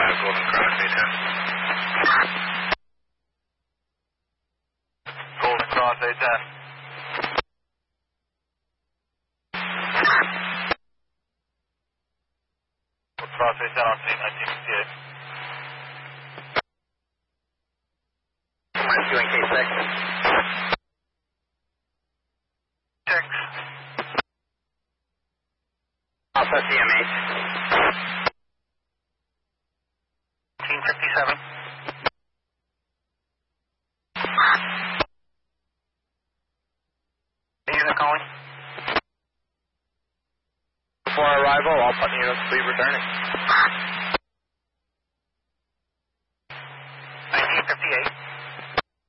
Golden Cross A10. Golden Cross A10. Golden Cross A10 on scene 1958. Rescuing K6. 6. Alpha CMH. 1957. Unit calling. Before arrival, all units will be returning.